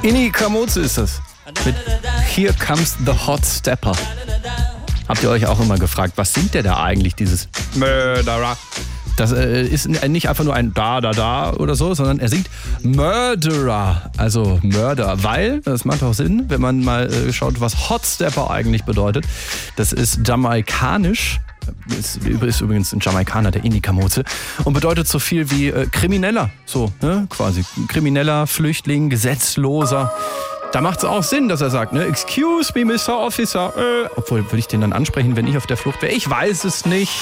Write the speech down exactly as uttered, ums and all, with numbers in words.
Inni Kamoze ist das. Mit Here Comes the Hot Stepper. Habt ihr euch auch immer gefragt, was singt der da eigentlich, dieses Murderer? Das äh, ist nicht einfach nur ein Da, Da, Da oder so, sondern er singt Murderer, also Mörder, weil, das macht auch Sinn, wenn man mal äh, schaut, was Hot Stepper eigentlich bedeutet. Das ist jamaikanisch. Ist, ist übrigens ein Jamaikaner, der Inni Kamoze, und bedeutet so viel wie äh, Krimineller, so, ne, quasi. Krimineller, Flüchtling, Gesetzloser. Da macht es auch Sinn, dass er sagt, ne, excuse me, Mister Officer, äh, obwohl, würde ich den dann ansprechen, wenn ich auf der Flucht wäre? Ich weiß es nicht.